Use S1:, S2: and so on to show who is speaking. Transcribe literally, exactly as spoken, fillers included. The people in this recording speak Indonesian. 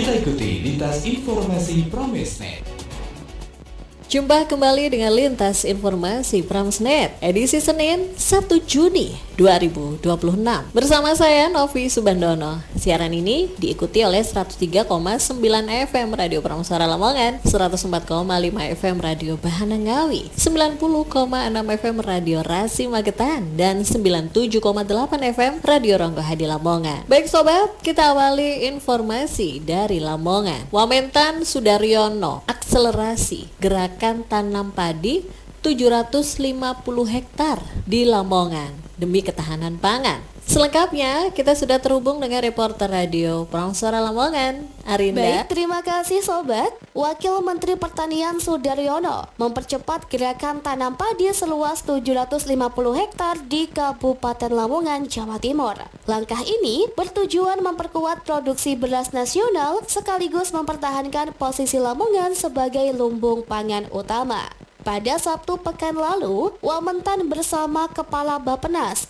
S1: Kita ikuti lintas informasi Pramesnet.
S2: Jumpa kembali dengan Lintas Informasi Pramesnet edisi Senin satu Juni dua ribu dua puluh enam. Bersama saya Novi Subandono. Siaran ini diikuti oleh seratus tiga koma sembilan F M Radio Prameswara Lamongan, seratus empat koma lima F M Radio Bahana Ngawi, sembilan puluh koma enam F M Radio Rasi Magetan, dan sembilan puluh tujuh koma delapan F M Radio Ronggohadi Lamongan. Baik sobat, kita awali informasi dari Lamongan. Wamentan Sudaryono akselerasi gerakan tanam padi tujuh ratus lima puluh hektar di Lamongan demi ketahanan pangan. Selengkapnya kita sudah terhubung dengan reporter radio Prameswara Lamongan, Arinda.
S3: Baik, terima kasih sobat. Wakil Menteri Pertanian Sudaryono mempercepat gerakan tanam padi seluas tujuh ratus lima puluh hektar di Kabupaten Lamongan, Jawa Timur. Langkah ini bertujuan memperkuat produksi beras nasional sekaligus mempertahankan posisi Lamongan sebagai lumbung pangan utama. Pada Sabtu pekan lalu, Wamentan bersama Kepala Bappenas